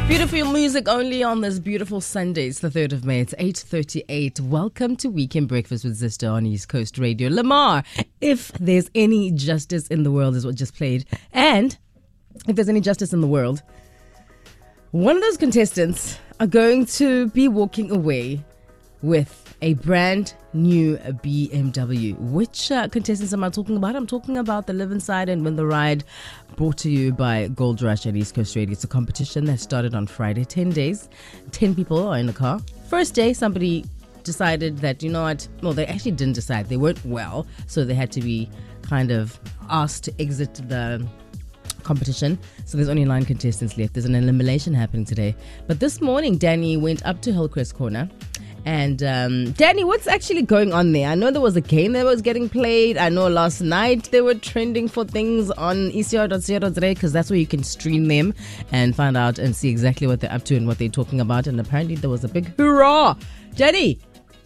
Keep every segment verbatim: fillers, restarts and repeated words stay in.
Beautiful music only on this beautiful Sunday. It's the third of May. It's eight thirty-eight. Welcome to Weekend Breakfast with Zisto on East Coast Radio. Lamar, if there's any justice in the world is what just played. And if there's any justice in the world, one of those contestants are going to be walking away with a brand new B M W. Which uh, contestants am I talking about? I'm talking about the Live Inside and Win the Ride, brought to you by Gold Rush at East Coast Radio. It's a competition that started on Friday. ten days, ten people are in the car. First day, somebody decided that, you know what, well, they actually didn't decide. They weren't well, so they had to be kind of asked to exit the competition. So there's only nine contestants left. There's an elimination happening today. But this morning, Danny went up to Hillcrest Corner. And um, Danny, what's actually going on there? I know there was a game that was getting played. I know last night they were trending for things on E C R dot co dot za because that's where you can stream them and find out and see exactly what they're up to and what they're talking about. And apparently there was a big hurrah. Danny!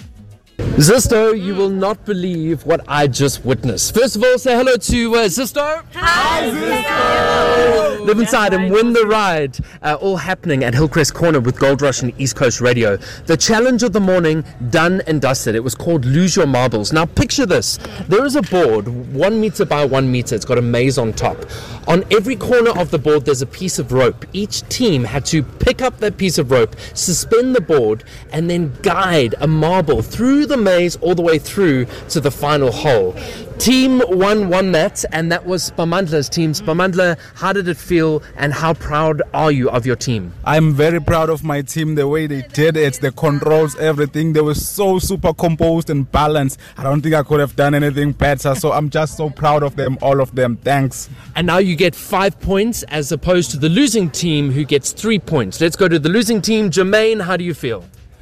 Zisto, you will not believe what I just witnessed. First of all, say hello to uh, Zisto. Hi, Zisto. Live Inside and Win the Ride, uh, all happening at Hillcrest Corner with Gold Rush and East Coast Radio. The challenge of the morning, done and dusted. It was called Lose Your Marbles. Now picture this. There is a board, one meter by one meter. It's got a maze on top. On every corner of the board, there's a piece of rope. Each team had to pick up that piece of rope, suspend the board, and then guide a marble through the maze all the way through to the final hole. Team one won that, and that was Spamandla's team. Spamandla, how did it feel, and how proud are you of your team? I'm very proud of my team, the way they did it, the controls, everything. They were so super composed and balanced. I don't think I could have done anything better, so I'm just so proud of them, all of them. Thanks. And now you get five points as opposed to the losing team who gets three points. Let's go to the losing team. Jermaine, how do you feel?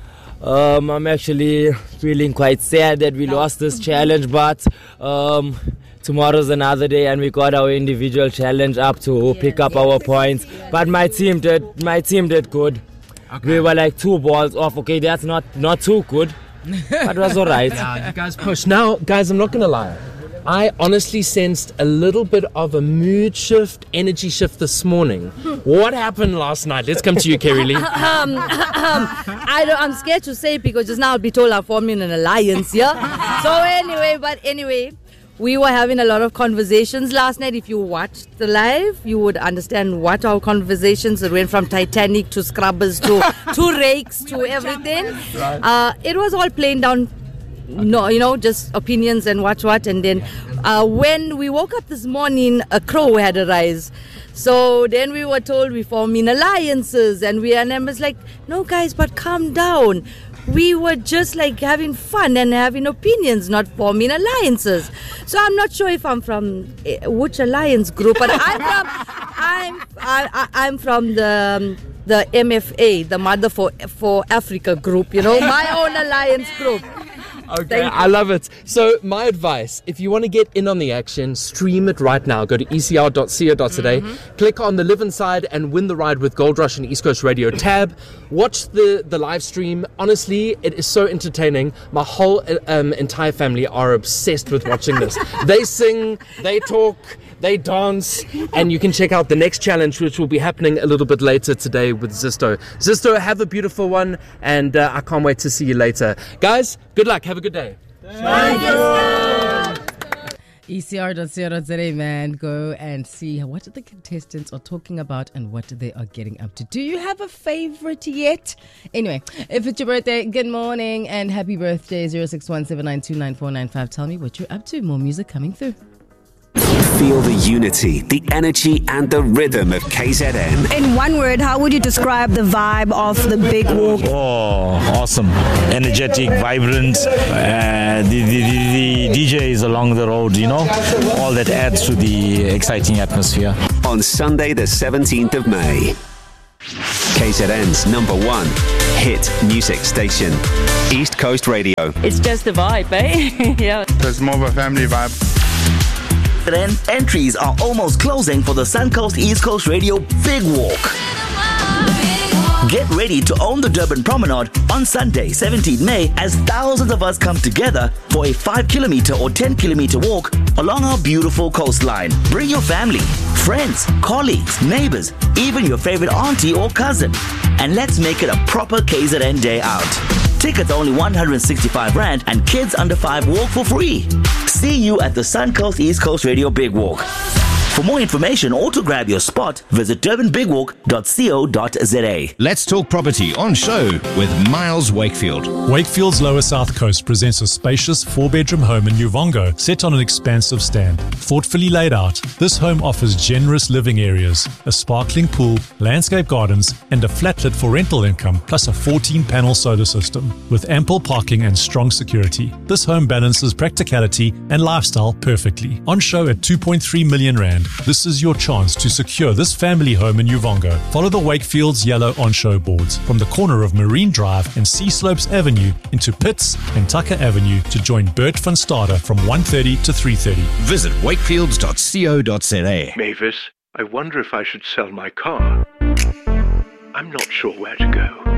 Um, I'm actually feeling quite sad that we lost this challenge, but um, tomorrow's another day and we got our individual challenge up to pick up our points. But my team did, my team did good. Okay. We were like two balls off. Okay, that's not, not too good, but it was all right. Yeah, you guys pushed. Now, guys, I'm not going to lie. I honestly sensed a little bit of a mood shift, energy shift this morning. What happened last night? Let's come to you, Kerry Lee. um, um, I don't, I'm scared to say because just now I'll be told I'm forming an alliance, yeah? So anyway, but anyway, we were having a lot of conversations last night. If you watched the live, you would understand what our conversations. It went from Titanic to Scrubbers to, to Rakes to everything. Uh, it was all playing down. No, you know, just opinions and what what. And then uh, when we woke up this morning, a crow had arise. So then we were told we form in alliances. And we and I was like, no, guys, but calm down. We were just like having fun and having opinions, not forming alliances. So I'm not sure if I'm from uh, which alliance group, but I'm from I'm I, I, I'm from the um, the M F A, the Mother for for Africa group. You know, my own alliance group. Okay, I love it. So my advice, if you want to get in on the action, stream it right now. Go to E C R dot co dot za, mm-hmm. click on the Live Inside and Win the Ride with Gold Rush and East Coast Radio tab. Watch the, the live stream. Honestly, it is so entertaining. My whole um, entire family are obsessed with watching this. They sing, they talk, they dance, and you can check out the next challenge, which will be happening a little bit later today with Zisto. Zisto, have a beautiful one, and uh, I can't wait to see you later. Guys, good luck. Have a good day. Thank you. E C R dot co dot za, man. Go and see what the contestants are talking about and what they are getting up to. Do you have a favorite yet? Anyway, if it's your birthday, good morning and happy birthday. zero six one seven nine two nine four nine five. Tell me what you're up to. More music coming through. Feel the unity, the energy, and the rhythm of K Z N. In one word, how would you describe the vibe of the big walk? Oh, awesome. Energetic, vibrant. Uh, the, the, the, the D Js along the road, you know, all that adds to the exciting atmosphere. On Sunday, the seventeenth of May. K Z N's number one hit music station, East Coast Radio. It's just the vibe, eh? Yeah. It's more of a family vibe. Entries are almost closing for the Suncoast East Coast Radio Big Walk. Get ready to own the Durban Promenade on Sunday, seventeenth of May, as thousands of us come together for a five kilometer or ten kilometer walk along our beautiful coastline. Bring your family, friends, colleagues, neighbors, even your favorite auntie or cousin. And let's make it a proper K Z N day out. Tickets only one hundred sixty-five rand and kids under five walk for free. See you at the Suncoast East Coast Radio Big Walk. For more information or to grab your spot, visit durban big walk dot co dot za. Let's talk property on show with Miles Wakefield. Wakefield's Lower South Coast presents a spacious four-bedroom home in Nuvongo, set on an expansive stand. Thoughtfully laid out, this home offers generous living areas, a sparkling pool, landscape gardens, and a flatlet for rental income, plus a fourteen-panel solar system. With ample parking and strong security, this home balances practicality and lifestyle perfectly. On show at two point three million rand. This is your chance to secure this family home in Nuvongo. Follow the Wakefield's yellow on-show boards from the corner of Marine Drive and Sea Slopes Avenue into Pitts and Tucker Avenue to join Bert van Staden from one thirty to three thirty. Visit wakefields dot co dot za. Mavis, I wonder if I should sell my car. I'm not sure where to go.